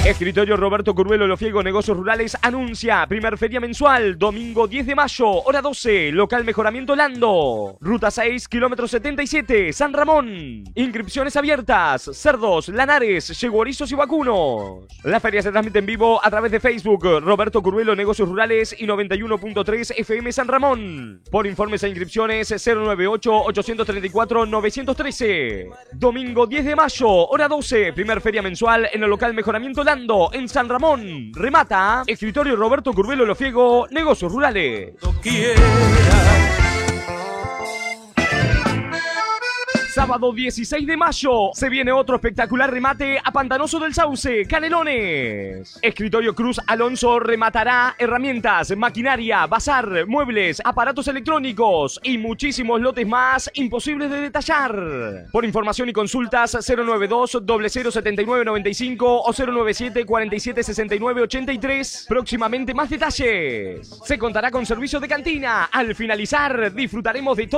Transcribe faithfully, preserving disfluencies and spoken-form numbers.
Escritorio Roberto Curvelo Lofiego Negocios Rurales anuncia primer feria mensual, domingo diez de mayo, hora doce, local Mejoramiento Lando. Ruta seis, kilómetro setenta y siete, San Ramón. Inscripciones abiertas, cerdos, lanares, yeguorizos y vacunos. La feria se transmite en vivo a través de Facebook, Roberto Curvelo Negocios Rurales y noventa y uno punto tres F M San Ramón. Por informes e inscripciones cero nueve ocho, ocho tres cuatro, nueve uno tres. Domingo diez de mayo, hora doce, primer feria mensual en el local Mejoramiento Lando en San Ramón. Remata Escritorio Roberto Curvelo Lofiego Negocios Rurales. Sábado dieciséis de mayo se viene otro espectacular remate a Pantanoso del Sauce, Canelones. Escritorio Cruz Alonso rematará herramientas, maquinaria, bazar, muebles, aparatos electrónicos y muchísimos lotes más imposibles de detallar. Por información y consultas cero nueve dos, cero cero siete nueve nueve cinco o cero nueve siete, cuatro siete seis nueve ocho tres. Próximamente más detalles. Se contará con servicio de cantina. Al finalizar disfrutaremos de todo